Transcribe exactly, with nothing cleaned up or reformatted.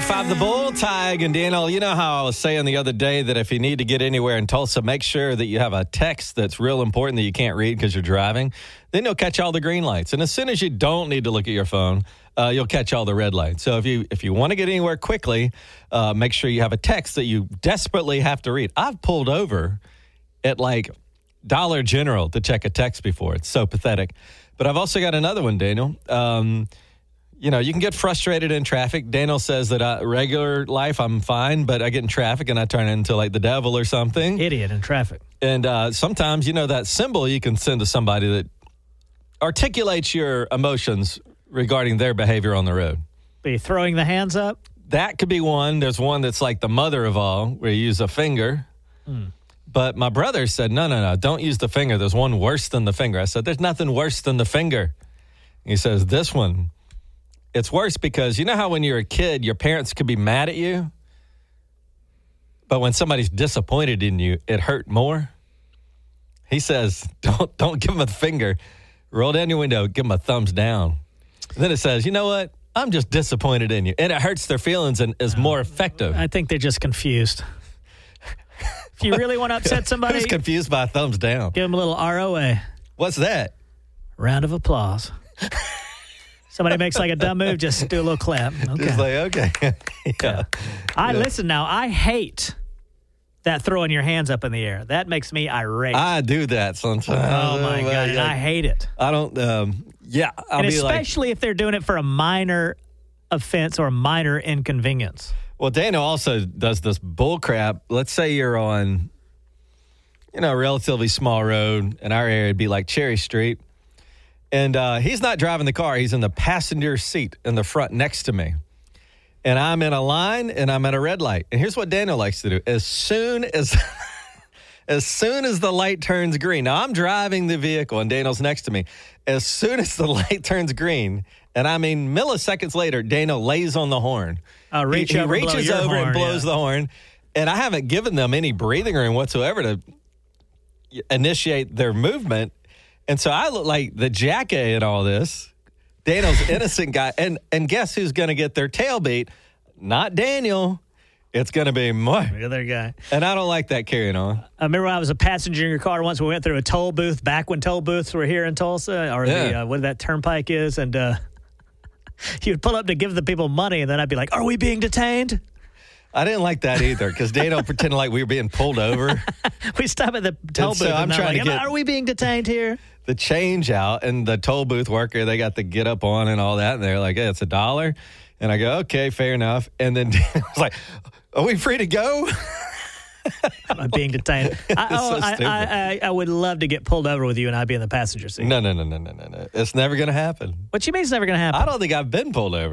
ninety-five The Bull, Tig and Daniel. You know how I was saying the other day that if you need to get anywhere in Tulsa, make sure that you have a text that's real important that you can't read because you're driving. Then you'll catch all the green lights. And as soon as you don't need to look at your phone, uh, you'll catch all the red lights. So if you if you want to get anywhere quickly, uh, make sure you have a text that you desperately have to read. I've pulled over at like Dollar General to check a text before. It's so pathetic. But I've also got another one, Daniel. Um, you know, you can get frustrated in traffic. Daniel says that I, regular life, I'm fine, but I get in traffic and I turn into like the devil or something. Idiot in traffic. And uh, sometimes, you know, that symbol you can send to somebody that articulates your emotions regarding their behavior on the road. Be throwing the hands up? That could be one. There's one that's like the mother of all, where you use a finger. Hmm. But my brother said, no, no, no, don't use the finger. There's one worse than the finger. I said, there's nothing worse than the finger. He says, this one, it's worse because you know how when you're a kid, your parents could be mad at you? But when somebody's disappointed in you, it hurt more? He says, don't don't give them a finger. Roll down your window, give them a thumbs down. And then it says, you know what? I'm just disappointed in you. And it hurts their feelings and is more effective. I think they're just confused. If you really want to upset somebody, who's confused by a thumbs down? Give them a little R O A. What's that? Round of applause. Somebody makes like a dumb move, just do a little clap. Okay. Just like, okay. yeah. yeah. I yeah. listen now. I hate that throwing your hands up in the air. That makes me irate. I do that sometimes. Oh my god, and I hate it. I don't. Um, yeah, I'll and be especially like, if they're doing it for a minor offense or a minor inconvenience. Well, Daniel also does this bull crap. Let's say you're on, you know, a relatively small road. In our area, it'd be like Cherry Street. And uh, he's not driving the car. He's in the passenger seat in the front next to me. And I'm in a line, and I'm at a red light. And here's what Daniel likes to do. As soon as as soon as the light turns green. Now, I'm driving the vehicle, and Daniel's next to me. As soon as the light turns green, and I mean milliseconds later, Daniel lays on the horn. Uh, reach he, he over, reaches over horn, and blows yeah. the horn. And I haven't given them any breathing room whatsoever to initiate their movement. And so I look like the jackass in all this. Daniel's innocent guy. And and guess who's going to get their tail beat? Not Daniel. It's going to be more. The other guy. And I don't like that carrying on. I remember when I was a passenger in your car once. We went through a toll booth back when toll booths were here in Tulsa, or yeah. the, uh, what that turnpike is. And uh, you'd pull up to give the people money, and then I'd be like, are we being detained? I didn't like that either because Daniel pretended like we were being pulled over. We stop at the toll and booth. So I'm and trying like, to get are we being detained here? The change out, and the toll booth worker, they got the get up on and all that. And they're like, hey, it's a dollar. And I go, okay, fair enough. And then I was like, are we free to go? I'm being detained. I, oh, so I, I, I, I would love to get pulled over with you and I'd be in the passenger seat. No, no, no, no, no, no, no. It's never going to happen. What you mean it's never going to happen? I don't think I've been pulled over.